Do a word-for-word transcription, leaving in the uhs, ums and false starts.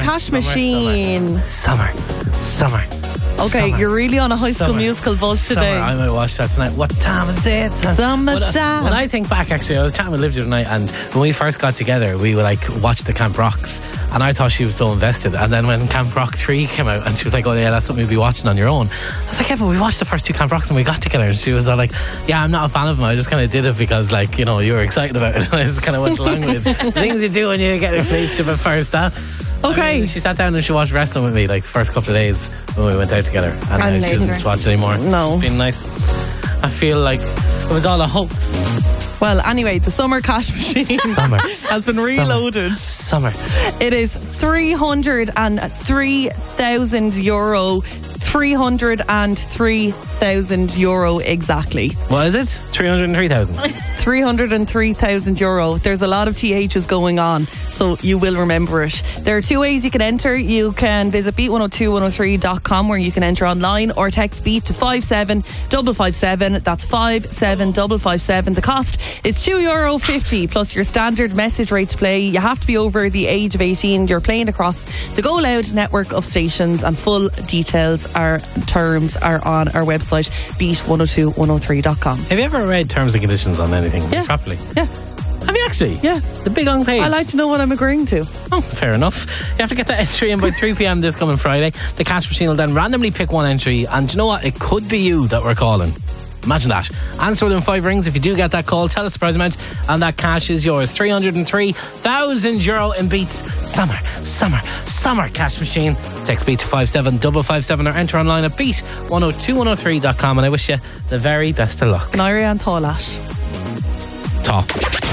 cash summer, machine. Summer, summer. summer. Okay, Summer. you're really on a High School Summer. Musical buzz today. Summer. I might watch that tonight. What time is it? Summertime. When I think back, actually, I was chatting with Liv the other night, and when we first got together, we were like, watched the Camp Rocks, and I thought she was so invested. And then when Camp Rock three came out, and she was like, oh yeah, that's something you'll be watching on your own. I was like, yeah, but we watched the first two Camp Rocks and we got together. And she was all like, yeah, I'm not a fan of them. I just kind of did it because, like, you know, you were excited about it. And I just kind of went along with it. Things you do when you get in a relationship at first, huh? Okay. I mean, she sat down and she watched wrestling with me like the first couple of days when we went out together, and, And now she later. doesn't watch anymore. No. It's been nice. I feel like it was all a hoax. Well, anyway, the summer cash machine Summer has been reloaded. Summer. It is three hundred three thousand euro. three hundred three thousand euro exactly. What is it? three hundred three thousand. three hundred three thousand euro. There's a lot of T H's going on, so you will remember it. There are two ways you can enter. You can visit beat one oh two one oh three dot com where you can enter online, or text beat to five seven five five seven. That's five seven five five seven. The cost is two euro fifty plus your standard message rate to play. You have to be over the age of eighteen. You're playing across the Go Loud network of stations, and full details are terms are on our website, beat one oh two one oh three dot com. Have you ever read terms and conditions on anything Yeah. properly? Yeah. Have you actually? Yeah. The big long page. I like to know what I'm agreeing to. Oh, fair enough. You have to get that entry in by three p.m. this coming Friday. The cash machine will then randomly pick one entry, and do you know what? It could be you that we're calling. Imagine that. Answer within five rings. If you do get that call, tell us the prize amount, and that cash is yours. three hundred three thousand euro in Beats Summer, Summer, Summer Cash Machine. Text Beat to five seven five five seven or enter online at beat one oh two one oh three dot com, and I wish you the very best of luck. Nairi and Tholat. Top.